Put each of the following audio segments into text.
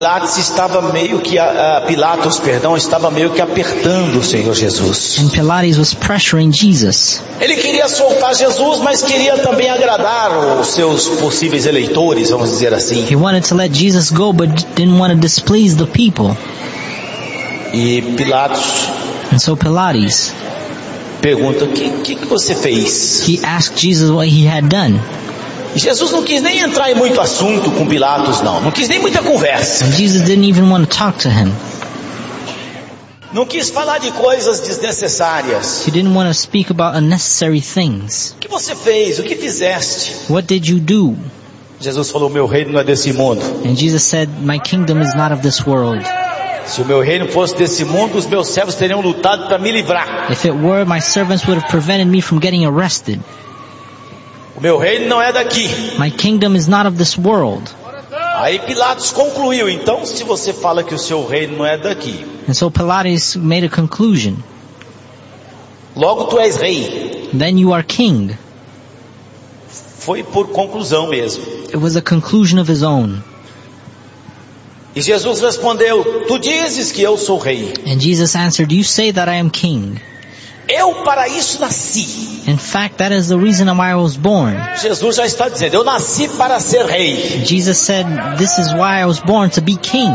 Pilatos estava meio que apertando o Senhor Jesus. And Pilates was pressuring Jesus. Ele queria soltar Jesus, mas queria também agradar os seus possíveis eleitores, vamos dizer assim. He wanted to let Jesus go, but didn't want to displease the people. E Pilatos And so Pilates, pergunta: o que você fez? he asked Jesus what he had done. Jesus não quis nem entrar em muito assunto com Pilatos, não quis nem muita conversa. And Jesus didn't even want to talk to him. Não quis falar de coisas desnecessárias. He didn't want to speak about unnecessary things. O que você fez? O que fizeste? What did you do? Jesus falou: meu reino não é desse mundo. And Jesus said, my kingdom is not of this world. Se o meu reino fosse desse mundo, os meus servos teriam lutado para me livrar. If it were, my servants would have prevented me from getting arrested. O meu reino não é daqui. My kingdom is not of this world. Aí Pilatos concluiu: então, se você fala que o seu reino não é daqui, And so Pilates made a conclusion. logo tu és rei. Then you are king. Foi por conclusão mesmo. It was a conclusion of his own. E Jesus respondeu: tu dizes que eu sou rei. And Jesus answered, you say that I am king. Eu para isso nasci. In fact, that is the reason why I was born. Jesus já está dizendo: eu nasci para ser rei. Jesus said, this is why I was born, to be king.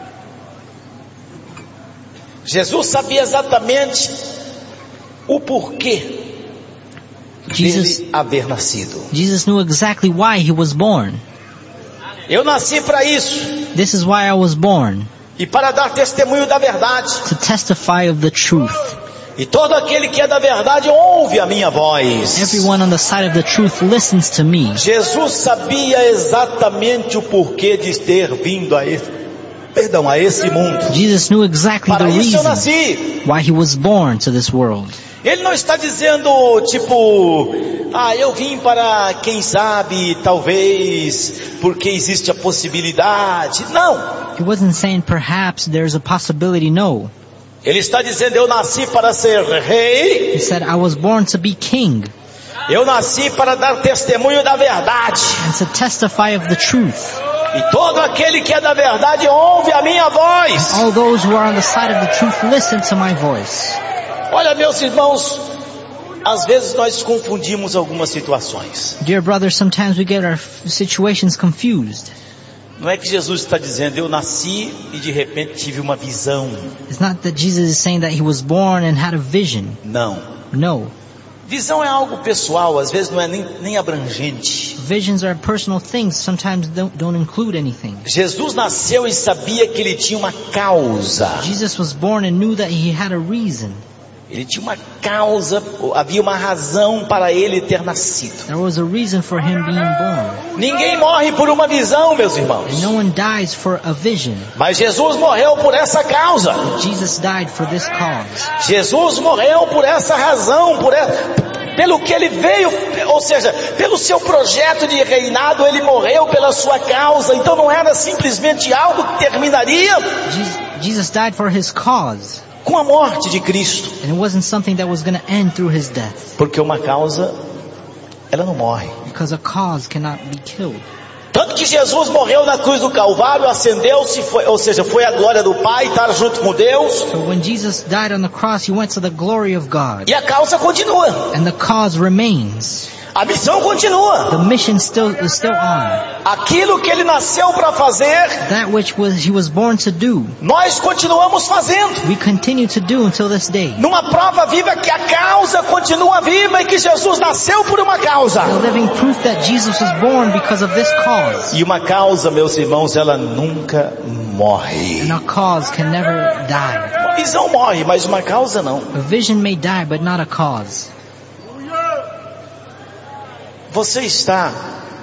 Jesus sabia exatamente o porquê dele haver nascido. Jesus knew exactly why he was born. Eu nasci para isso. This is why I was born. E para dar testemunho da verdade. To testify of the truth. E todo aquele que é da verdade ouve a minha voz. Everyone on the side of the truth listens to me. Jesus sabia exatamente o porquê de ter vindo a esse mundo. Jesus knew exactly Para the isso eu reason nasci. why he was born to this world. Ele não está dizendo eu vim para, quem sabe, talvez, porque existe a possibilidade. Não. He wasn't saying perhaps there's a possibility, no. Ele está dizendo: eu nasci para ser rei. He said, I was born to be king. Eu nasci para dar testemunho da verdade. And to testify of the truth. E todo aquele que é da verdade ouve a minha voz. All those who are on the side of the truth listen to my voice. Olha, meus irmãos, às vezes nós confundimos algumas situações. Dear brothers, sometimes we get our situations confused. Não é que Jesus está dizendo: eu nasci e de repente tive uma visão. It's not that Jesus is saying that he was born and had a vision. Não. No. Visão é algo pessoal, às vezes não é nem abrangente. Visions are personal things, sometimes don't include anything. Jesus nasceu e sabia que ele tinha uma causa. Jesus was born and knew that he had a reason. Ele tinha uma causa, havia uma razão para ele ter nascido. There was a reason for him being born. Ninguém morre por uma visão, meus irmãos. And no one dies for a vision. Mas Jesus morreu por essa causa. Jesus died for this cause. Jesus morreu por essa razão, pelo que ele veio, ou seja, pelo seu projeto de reinado, ele morreu pela sua causa. Então não era simplesmente algo que terminaria Jesus died for his cause. Com a morte de Cristo. And it wasn't something that was going to end through his death. Porque uma causa, ela não morre. Because a cause cannot be killed. Tanto que Jesus morreu na cruz do Calvário, ascendeu-se, foi a glória do Pai, estar junto com Deus. So when Jesus died on the cross, he went to the glory of God. E a causa continua. And the cause remains. A missão continua. The mission is still on. Aquilo que ele nasceu para fazer, that which he was born to do, nós continuamos fazendo. We continue to do until this day. Numa prova viva que a causa continua viva e que Jesus nasceu por uma causa. A living proof that Jesus was born because of this cause. E uma causa, meus irmãos, ela nunca morre. And a cause can never die. Uma visão morre, mas uma causa não. A vision may die, but not a cause. Você está,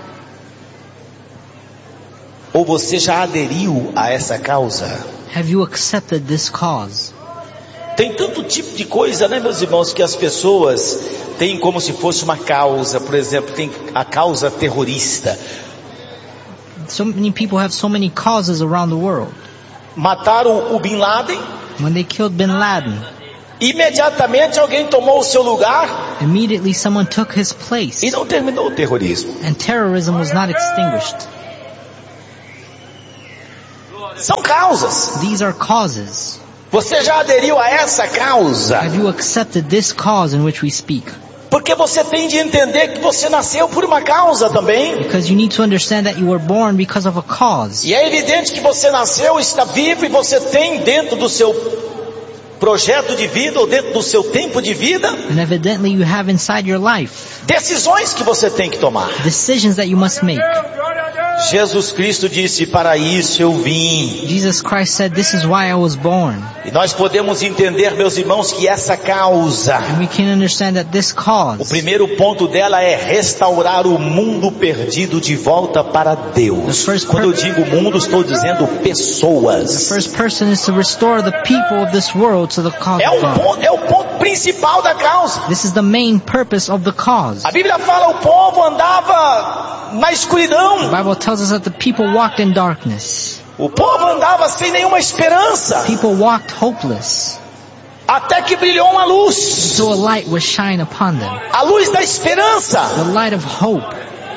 ou você já aderiu a essa causa? Have you accepted this cause? Tem tanto tipo de coisa, né, meus irmãos, que as pessoas têm como se fosse uma causa. Por exemplo, tem a causa terrorista. So many people have so many causes around the world. Mataram o Bin Laden. When they killed Bin Laden, imediatamente alguém tomou o seu lugar. Immediately someone took his place. E não terminou o terrorismo. And terrorism was not extinguished. São causas. These are causes. Você já aderiu a essa causa? Have you accepted this cause in which we speak? Porque você tem de entender que você nasceu por uma causa também. Because you need to understand that you were born because of a cause. E é evidente que você nasceu, está vivo e você tem dentro do seu projeto de vida ou dentro do seu tempo de vida And evidently you have inside your life decisões que você tem que tomar. decisions that you must make. Jesus Cristo disse: para isso eu vim. Jesus Christ said, this is why I was born. E nós podemos entender, meus irmãos, que essa causa, And we can understand that this o cause, primeiro ponto dela é restaurar o mundo perdido de volta para Deus. Quando eu digo mundo, estou dizendo pessoas. first person is to restore the people of this world to the cause of God. É o ponto principal da causa. This is the main purpose of the cause. A Bíblia fala: o povo andava na escuridão. The Bible tells us that the people walked in darkness. O povo andava sem nenhuma esperança. People walked hopeless. Até que brilhou uma luz. So a light was shined upon them. A luz da esperança. The light of hope.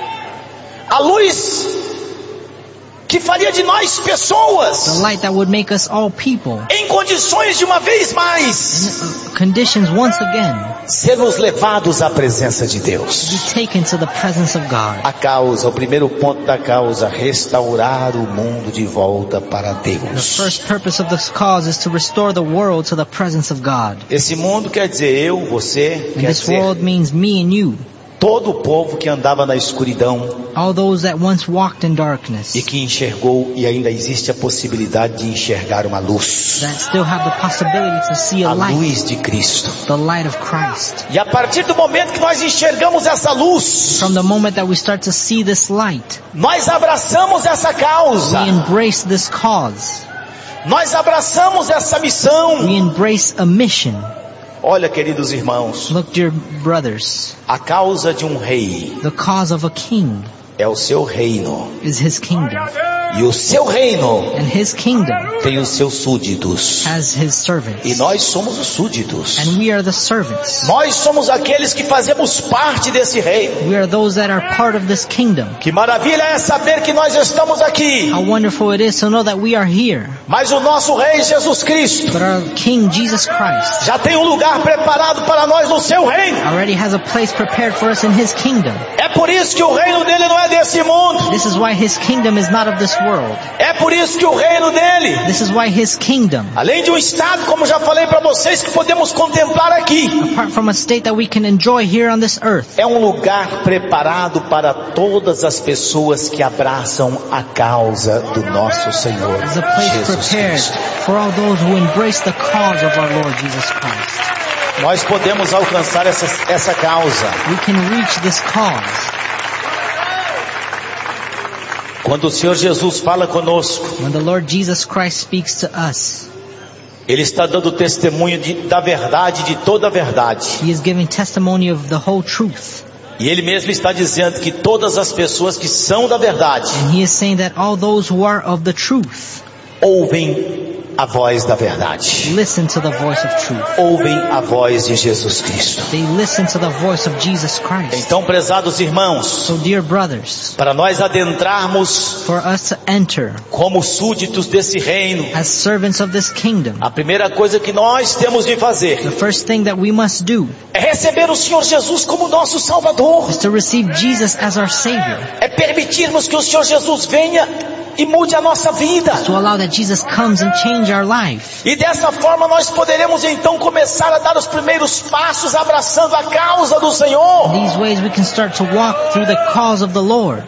A luz que faria de nós The pessoas light that would make us all people. em condições de uma vez mais Conditions once again sermos levados à presença de Deus. be taken to the presence of God. A causa, o primeiro ponto da causa, restaurar o mundo de volta para The Deus. first purpose of this cause is to restore the world to the presence of God. Esse mundo quer dizer eu, você, And quer this dizer world means me and you. todo o povo que andava na escuridão All those that once walked in darkness. e que enxergou, e ainda existe a possibilidade de enxergar uma luz. That still have the possibility to see A a light. luz de Cristo. The light of Christ. E a partir do momento que nós enxergamos essa luz, From the moment that we start to see this light, nós abraçamos essa we causa. embrace this cause. Nós abraçamos essa missão. We embrace a mission. Olha, queridos irmãos, Look, dear brothers, a causa de um rei the cause of a king é o seu reino. is his kingdom. E o seu reino And his kingdom tem os seus súditos. has his servants. E nós somos os súditos. And we are the servants. Nós somos aqueles que fazemos parte desse reino. We are those that are part of this kingdom. Que maravilha é saber que nós estamos aqui. How wonderful it is to know that we are here. Mas o nosso rei Jesus Cristo But our King Jesus Christ já tem um lugar preparado para nós no seu reino. already has a place prepared for us in his kingdom. É por isso que o reino dele não é desse mundo. This is why his kingdom is not of this world. É por isso que o reino dele, This is why his kingdom, além de um estado, como já falei para vocês, que podemos contemplar aqui, apart from a state that we can enjoy here on this earth, é um lugar preparado para todas as pessoas que abraçam a causa do nosso Senhor is a place Jesus prepared Cristo. for all those who embrace the cause of our Lord Jesus Christ. Nós podemos alcançar essa causa We can reach this cause quando o Senhor Jesus fala conosco. when the Lord Jesus Christ speaks to us. Ele está dando testemunho da verdade, de toda a verdade. He is giving testimony of the whole truth. E Ele mesmo está dizendo que todas as pessoas que são da verdade And he is saying that all those who are of the truth ouvem a voz da verdade. listen to the voice of truth. Ouvem a voz de Jesus Cristo. They listen to the voice of Jesus Christ. Então, prezados irmãos, So dear brothers, para nós adentrarmos for us to enter como súditos desse reino, as servants of this kingdom, a primeira coisa que nós temos de fazer the first thing that we must do é receber o Senhor Jesus como nosso Salvador. is to receive Jesus as our Savior. É permitirmos que o Senhor Jesus venha e mude a nossa vida. To allow that Jesus comes and change our life. E dessa forma nós poderemos então começar a dar os primeiros passos abraçando a causa do Senhor. These ways we can start to walk through the cause of the Lord.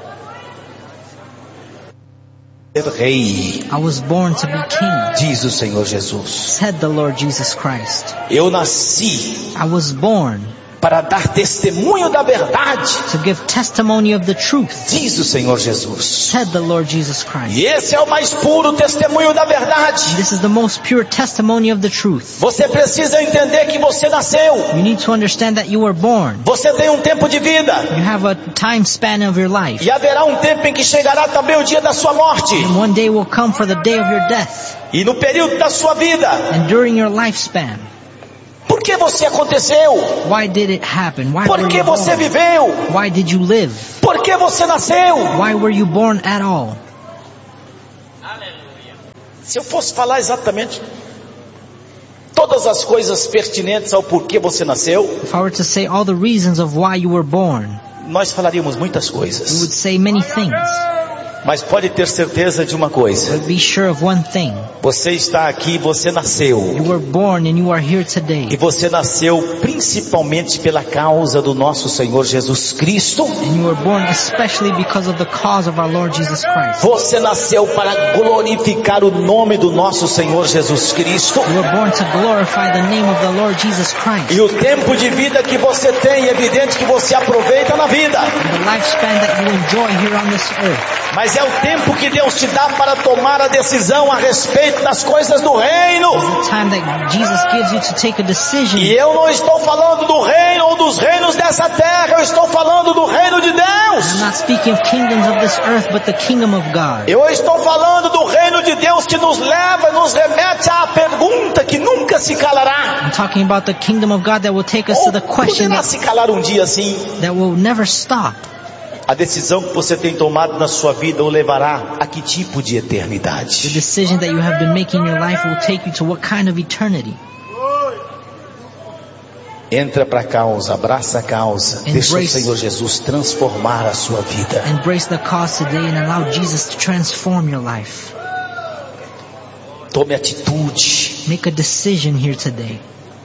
Rei, I was born to be king, diz o Senhor Jesus. said the Lord Jesus Christ. Eu nasci I was born para dar testemunho da verdade, to give testimony of the truth, diz o Senhor Jesus. said the Lord Jesus Christ. E esse é o mais puro testemunho da verdade. This is the most pure testimony of the truth. Você precisa entender que você nasceu. You need to understand that you were born. Você tem um tempo de vida. You have a time span of your life. E haverá um tempo em que chegará também o dia da sua morte. And one day will come for the day of your death. E no período da sua vida, And during your lifespan, por que você aconteceu? why did it happen? Why Por were que you você born? viveu? Why did you live? Por que você nasceu? Why were you born at all? Se eu fosse falar exatamente todas as coisas pertinentes ao porquê você nasceu, If I were to say all the reasons of why you were born, nós falaríamos muitas we coisas. would say many things. Mas pode ter certeza de uma coisa: But be sure of one thing. você está aqui, você nasceu. You were born and you are here E today. você nasceu principalmente pela causa do nosso Senhor Jesus Cristo. And you were born especially because of the cause of our Lord Jesus Christ. Você nasceu para glorificar o nome do nosso Senhor Jesus Cristo. You were born to glorify the name of the Lord Jesus Christ. E o tempo de vida que você tem, é evidente que você aproveita na vida. And the lifespan that you enjoy here on this earth. Mas é o tempo que Deus te dá para tomar a decisão a respeito das coisas do reino. It's the time that Jesus gives you to take a decision. E eu não estou falando do reino ou dos reinos dessa terra, eu estou falando do reino de I'm Deus. not speaking of kingdoms of this earth, but the kingdom of God. Eu estou falando do reino de Deus que nos leva, nos remete à pergunta que nunca se calará. I'm talking about the kingdom of God that will take us to Ou the question poderá se calar um dia assim. that will never stop. A decisão que você tem tomado na sua vida o levará a que tipo de The eternidade? decision that you have been making in your life will take you to what kind of eternity? Entra para a causa, abraça a causa, deixa o Embrace. Senhor Jesus transformar a sua vida. Embrace the cause today and allow Jesus to transform your life. Tome atitude. Make a decision here today.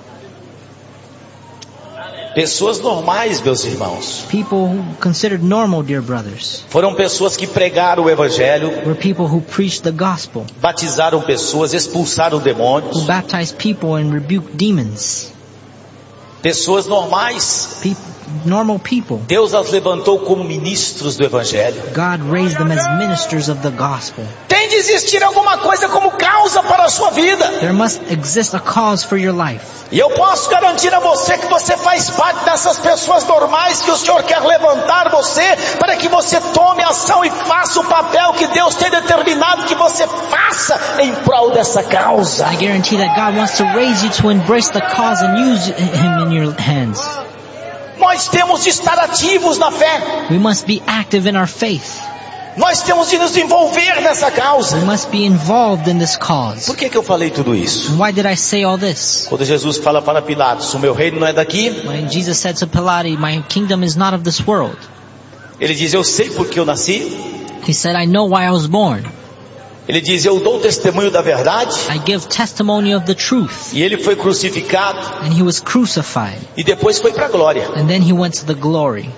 Pessoas normais, meus irmãos, People who considered normal, dear brothers, foram pessoas que pregaram o Evangelho, were people who preached the gospel, batizaram pessoas, expulsaram who demônios. baptized people and rebuked demons. Pessoas normais. Normal people. Deus as levantou como ministros do Evangelho. God raised them as ministers of the gospel. Tem de existir alguma coisa como causa para a sua vida. There must exist a cause for your life. E eu posso garantir a você que você faz parte dessas pessoas normais que o Senhor quer levantar você para que você tome ação e faça o papel que Deus tem determinado que você faça em prol dessa causa. I guarantee that God wants to raise you to embrace the cause and use Him in your hands. Nós temos de estar ativos na fé. We must be active in our faith. Nós temos de nos envolver nessa causa. We must be involved in this cause. Por que eu falei tudo isso? And why did I say all this? Quando Jesus fala para Pilatos, o meu reino não é daqui, When Jesus said to Pilate, my kingdom is not of this world. ele diz, eu sei porque eu nasci. He said, I know why I was born. Ele diz, eu dou testemunho da verdade. I give testimony of the truth. E ele foi crucificado And He was crucified. e depois foi para a glória. And then He went to the glory.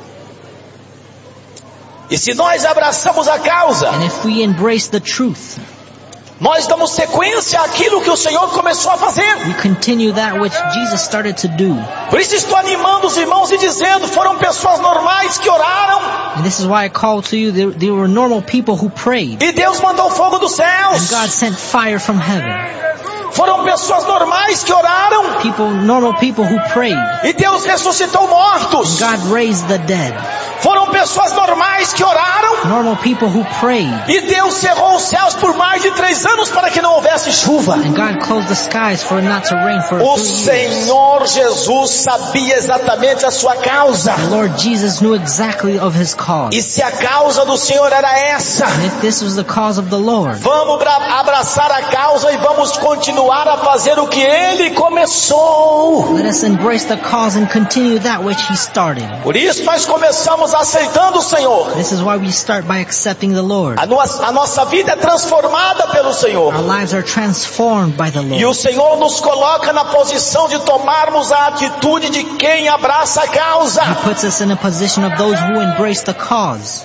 E se nós abraçamos a causa, And if we embrace the truth, nós damos sequência àquilo que o Senhor começou a fazer. we continue that which Jesus started to do. Por isso estou animando os irmãos e dizendo, foram pessoas normais que oraram And this is why I call to you, they were normal people who prayed. e Deus mandou fogo dos And céus. God sent fire from heaven. Foram pessoas normais que oraram Normal people who prayed. e Deus ressuscitou mortos. God raised the dead. Foram pessoas normais que oraram Normal people who prayed. e Deus cerrou os céus por mais de 3 anos para que não houvesse chuva. And God closed the skies for it not to rain for O 3 years. Senhor Jesus sabia exatamente a sua causa. The Lord Jesus knew exactly of His cause. E se a causa do Senhor era essa, And if this was the cause of the Lord, vamos abraçar a causa e vamos continuar a fazer o que Ele começou. let us embrace the cause and continue that which He started. Por isso nós começamos aceitando o Senhor. This is why we start by accepting the Lord. A nossa vida é transformada pelo Senhor. Our lives are transformed by the E o Lord. Senhor nos coloca na posição de tomarmos a atitude de quem abraça a causa. He puts us in a position of those who embrace the cause.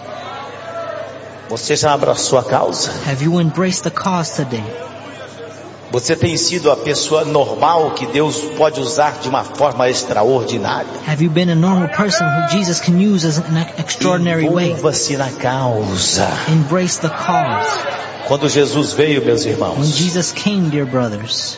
Você já abraçou a causa? Have you embraced the cause today? Você tem sido a pessoa normal que Deus pode usar de uma forma extraordinária? Have you been a normal person who Jesus can use as an extraordinary way? Envolva-se na causa. Embrace the cause. Quando Jesus veio, meus When irmãos, Jesus came, dear brothers,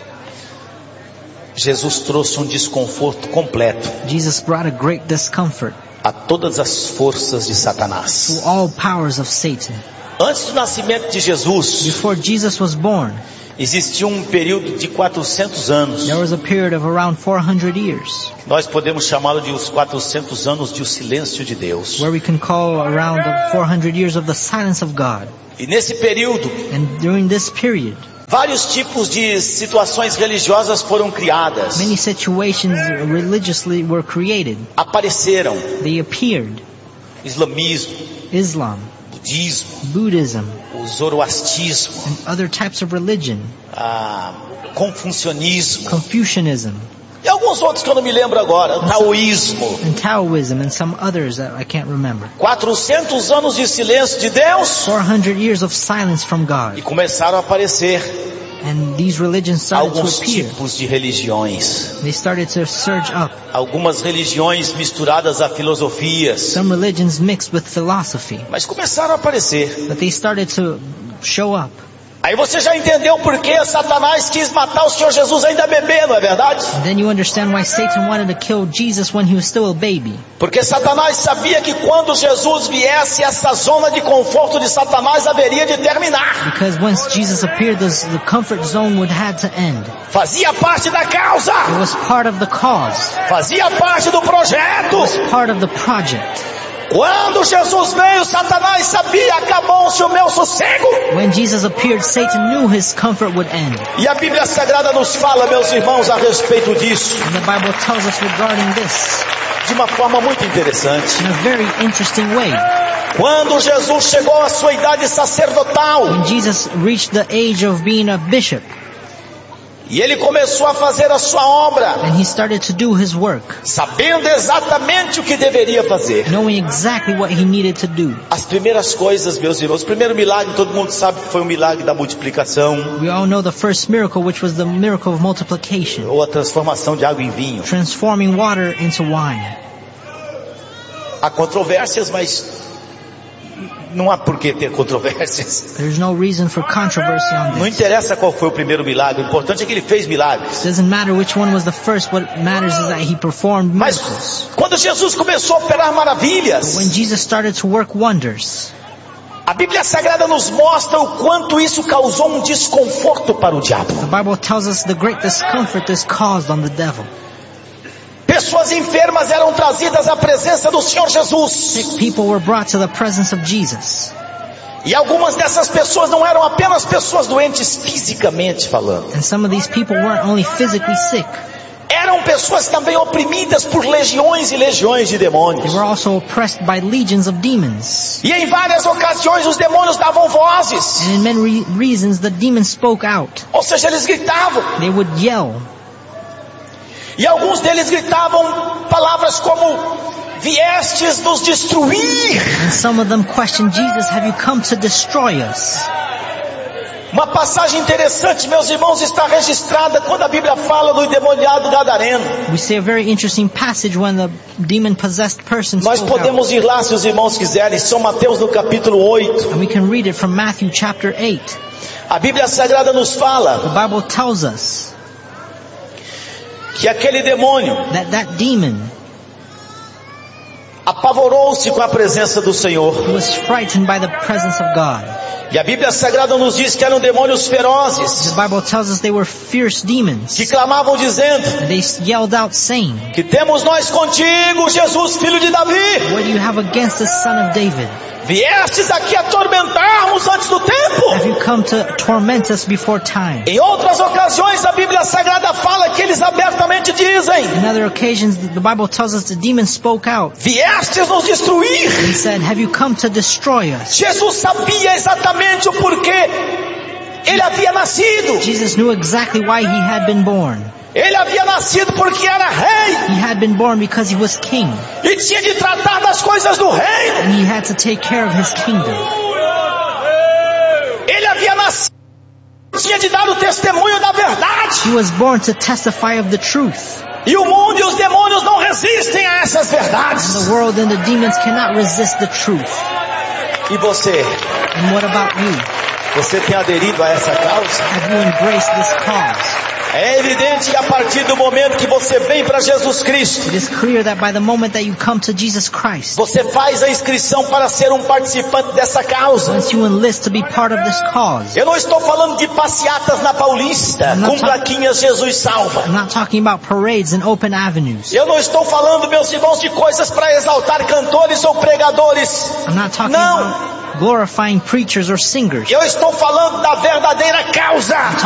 Jesus trouxe um desconforto completo Jesus brought a great discomfort a todas as forças de Satanás. to all powers of Satan. Antes do nascimento de Jesus, Before Jesus was born, existia um período de 400 anos. there was a period of around 400 years, Nós podemos chamá-lo de os 400 anos de o silêncio de Deus. where we can call around the 400 years of the silence of God. E nesse período, And during this period, Vários tipos de situações religiosas foram criadas. Many situations religiously were created. Apareceram. They appeared. Islamismo, Islam, budismo, Buddhism, o zoroastrismo, and other types of religion. Confucionismo. Confucianism. E alguns outros que eu não me lembro agora. Taoísmo. And Taoism and some others that I can't remember. 400 anos de silêncio de Deus. 400 years of silence from E God. começaram a aparecer And these religions started to alguns appear. tipos de religiões. They started to surge up. Algumas religiões misturadas a filosofias. Some religions mixed with philosophy. Mas começaram a aparecer. But they started to show up. Aí você já entendeu por que Satanás quis matar o Senhor Jesus ainda bebê, não é verdade? And then you understand why Satan wanted to kill Jesus when he was still a baby. Porque Satanás sabia que quando Jesus viesse, essa zona de conforto de Satanás haveria de terminar. Because once Jesus appeared, the comfort zone would have to end. Fazia parte da causa. It was part of the cause. Fazia parte do projeto. It was part of the project. Quando Jesus veio, Satanás sabia, acabou-se o meu sossego. When Jesus appeared, Satan knew his comfort would end. E a Bíblia Sagrada nos fala, meus irmãos, a respeito disso. And the Bible tells us regarding this De uma forma muito interessante. in a very interesting way. Quando Jesus chegou à sua idade sacerdotal, When Jesus reached the age of being a bishop, e ele começou a fazer a sua obra, and he started to do his work, sabendo exatamente o que deveria fazer. knowing exactly what he needed to do. As primeiras coisas, meus irmãos, o primeiro milagre, todo mundo sabe que foi o milagre da multiplicação, We all know the first miracle, which was the miracle of multiplication, ou a transformação de água em vinho. transforming water into wine. Há controvérsias, mas não há por que ter controvérsias. There's no reason for controversy on Não this. interessa qual foi o primeiro milagre, o importante é que ele fez milagres. It doesn't matter which one was the first, what matters is that he performed Mas miracles. quando Jesus começou a operar maravilhas, When Jesus started to work wonders, a Bíblia Sagrada nos mostra o quanto isso causou um desconforto para o diabo. the Bible tells us the great discomfort this caused on the devil. Pessoas enfermas eram trazidas à presença do Senhor Jesus. Sick people were brought to the presence of Jesus. E algumas dessas pessoas não eram apenas pessoas doentes fisicamente falando. And some of these people weren't only physically sick, Eram pessoas também oprimidas por legiões e legiões de they demônios. were also oppressed by legions of demons. E em várias ocasiões os demônios davam vozes. And in many reasons the demons spoke out. Ou seja, eles gritavam. They would yell. E alguns deles gritavam palavras como: viestes nos destruir. And some of them questioned Jesus, have you come to destroy us? Uma passagem interessante, meus irmãos, está registrada quando a Bíblia fala do endemoniado gadareno. We see a very interesting passage when the demon-possessed person Nós spoke out. podemos ir lá se os irmãos quiserem. São Mateus no capítulo 8. And we can read it from Matthew chapter 8. A Bíblia Sagrada nos fala The Bible tells us que aquele demônio that demon apavorou-se com a presença do Senhor. was frightened by the presence of God. E a Bíblia Sagrada nos diz que eram demônios ferozes, The Bible tells us they were fierce demons. que clamavam dizendo: And they yelled out saying, que temos nós contigo, Jesus, filho de Davi? what do you have against the son of David? Viestes aqui atormentar-nos antes do tempo? Have you come to torment us before time? Em outras ocasiões a Bíblia Sagrada fala que eles abertamente dizem: In other occasions, the Bible tells us the demons spoke out. viestes nos destruir. They said, have you come to destroy us? Jesus sabia exatamente o porquê ele havia nascido. Jesus knew exactly why he had been born. Ele havia nascido porque era rei He had been born because he was king. e tinha de tratar das coisas do reino. And he had to take care of his kingdom. Ele havia nascido, tinha de dar o testemunho da verdade. He was born to testify of the truth. E o mundo e os demônios não resistem a essas verdades. The world and the demons cannot resist the truth. E você? And what about you? Você tem aderido a essa causa? Have you embraced this cause? É evidente que a partir do momento que você vem para Jesus Cristo, It is clear that by the moment that you come to Jesus Christ, você faz a inscrição para ser um participante dessa causa. once you enlist to be part of this cause, Eu não estou falando de passeatas na Paulista, Não com tá- plaquinhas Jesus salva. I'm not talking about parades and open avenues. Eu não estou falando, meus irmãos, de coisas para exaltar cantores ou pregadores. I'm not talking Não. about glorifying preachers or singers. Eu estou falando da verdadeira causa.